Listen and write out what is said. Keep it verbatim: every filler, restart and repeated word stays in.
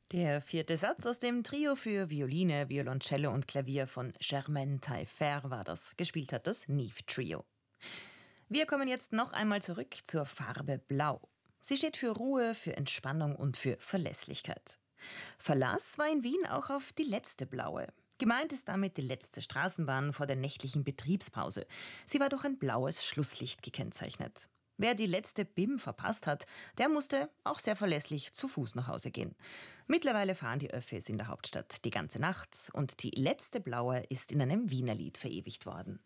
Der vierte Satz aus dem Trio für Violine, Violoncello und Klavier von Germaine Taillefer war das. Gespielt hat das Neve Trio. Wir kommen jetzt noch einmal zurück zur Farbe Blau. Sie steht für Ruhe, für Entspannung und für Verlässlichkeit. Verlass war in Wien auch auf die letzte blaue. Gemeint ist damit die letzte Straßenbahn vor der nächtlichen Betriebspause. Sie war durch ein blaues Schlusslicht gekennzeichnet. Wer die letzte B I M verpasst hat, der musste auch sehr verlässlich zu Fuß nach Hause gehen. Mittlerweile fahren die Öffis in der Hauptstadt die ganze Nacht und die letzte blaue ist in einem Wienerlied verewigt worden.